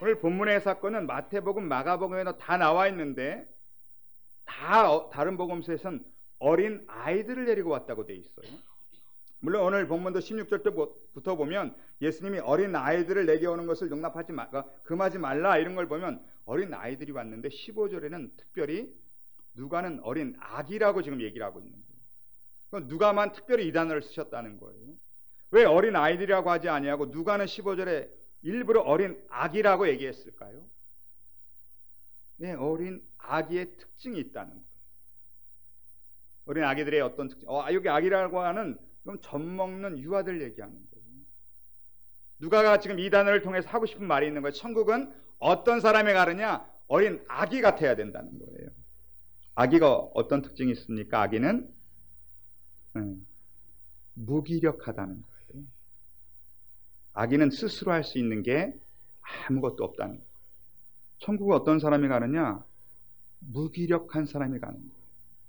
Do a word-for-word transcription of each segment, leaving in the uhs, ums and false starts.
오늘 본문의 사건은 마태복음, 마가복음에도 다 나와 있는데 다 어, 다른 복음서에선 어린 아이들을 데리고 왔다고 돼 있어요. 물론 오늘 본문도 십육 절부터 보면 예수님이 어린 아이들을 내게 오는 것을 용납하지 마, 금하지 말라 이런 걸 보면 어린 아이들이 왔는데 십오 절에는 특별히 누가는 어린 아기라고 지금 얘기를 하고 있는 거예요. 누가만 특별히 이 단어를 쓰셨다는 거예요. 왜 어린 아이들이라고 하지 아니하고 누가는 십오 절에 일부러 어린 아기라고 얘기했을까요? 네, 어린 아기의 특징이 있다는 거예요. 어린 아기들의 어떤 특징? 어, 여기 아기라고 하는 그럼 젖먹는 유아들 얘기하는 거예요. 누가가 지금 이 단어를 통해서 하고 싶은 말이 있는 거예요. 천국은 어떤 사람에 가느냐? 어린 아기 같아야 된다는 거예요. 아기가 어떤 특징이 있습니까? 아기는 음, 무기력하다는 거예요. 아기는 스스로 할 수 있는 게 아무것도 없다는 거예요. 천국은 어떤 사람이 가느냐? 무기력한 사람이 가는 거예요.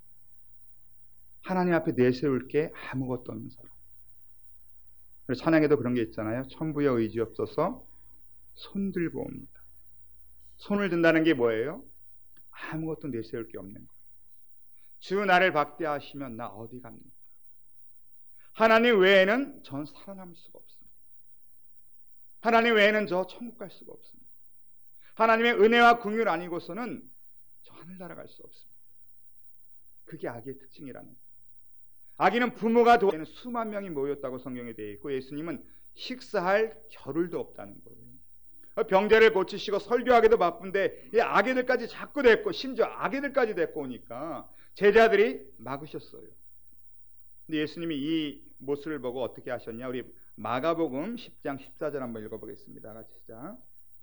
하나님 앞에 내세울 게 아무것도 없는 사람. 그래서 찬양에도 그런 게 있잖아요. 천부의 의지 없어서 손 들고 옵니다. 손을 든다는 게 뭐예요? 아무것도 내세울 게 없는 거예요. 주 나를 박대하시면 나 어디 갑니까? 하나님 외에는 전 살아남을 수가 없습니다. 하나님 외에는 저 천국 갈 수가 없습니다. 하나님의 은혜와 긍휼 아니고서는 저 하늘 날아갈 수 없습니다. 그게 아기의 특징이라는 거예요. 아기는 부모가 도와주는 수만 명이 모였다고 성경에 되어 있고 예수님은 식사할 겨를도 없다는 거예요. 병자를 고치시고 설교하기도 바쁜데 이 아기들까지 자꾸 데리고 심지어 아기들까지 데리고 오니까 제자들이 막으셨어요. 근데 예수님이 이 모습을 보고 어떻게 하셨냐? 우리 마가복음 십 장 십사 절 한번 읽어보겠습니다. 같이 시작.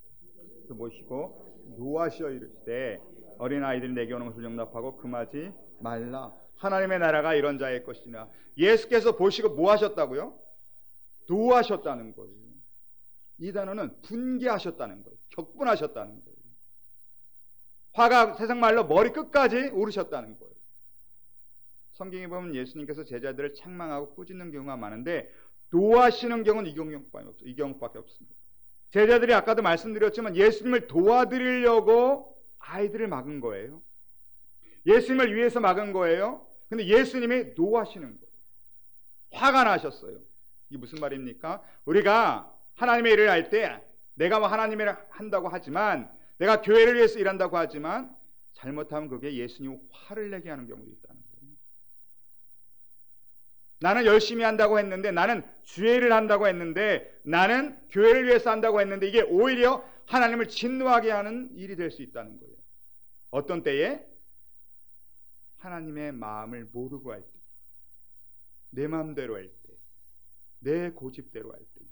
모시고 노하시어 이르시되 어린아이들이 내게 오는 것을 용납하고 금하지 말라. 하나님의 나라가 이런 자의 것이나. 예수께서 보시고 뭐 하셨다고요? 노하셨다는 거예요. 이 단어는 분개하셨다는 거예요. 격분하셨다는 거예요. 화가 세상 말로 머리 끝까지 오르셨다는 거예요. 성경에 보면 예수님께서 제자들을 책망하고 꾸짖는 경우가 많은데 노하시는 경우는 이 경우밖에 없어요. 이 경우밖에 없습니다. 제자들이 아까도 말씀드렸지만 예수님을 도와드리려고 아이들을 막은 거예요. 예수님을 위해서 막은 거예요. 근데 예수님이 노하시는 거예요. 화가 나셨어요. 이게 무슨 말입니까? 우리가 하나님의 일을 할 때 내가 뭐 하나님의 일을 한다고 하지만 내가 교회를 위해서 일한다고 하지만 잘못하면 그게 예수님 화를 내게 하는 경우도 있다는 거예요. 나는 열심히 한다고 했는데 나는 주의 일을 한다고 했는데 나는 교회를 위해서 한다고 했는데 이게 오히려 하나님을 진노하게 하는 일이 될 수 있다는 거예요. 어떤 때에? 하나님의 마음을 모르고 할 때, 내 마음대로 할 때, 내 고집대로 할 때,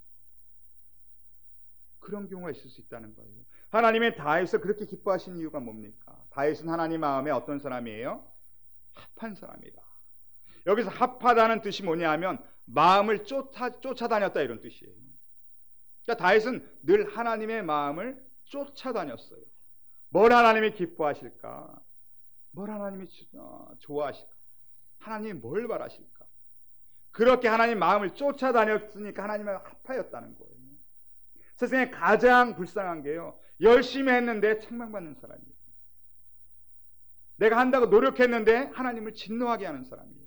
그런 경우가 있을 수 있다는 거예요. 하나님의 다윗을 그렇게 기뻐하신 이유가 뭡니까? 다윗은 하나님 마음에 어떤 사람이에요? 합한 사람이다. 여기서 합하다는 뜻이 뭐냐 하면 마음을 쫓아, 쫓아다녔다 이런 뜻이에요. 그러니까 다윗은 늘 하나님의 마음을 쫓아다녔어요. 뭘 하나님이 기뻐하실까? 뭘 하나님이 좋아하실까? 하나님이 뭘 바라실까? 그렇게 하나님 마음을 쫓아다녔으니까 하나님을 합하였다는 거예요. 세상에 가장 불쌍한 게요, 열심히 했는데 책망받는 사람이에요. 내가 한다고 노력했는데 하나님을 진노하게 하는 사람이에요.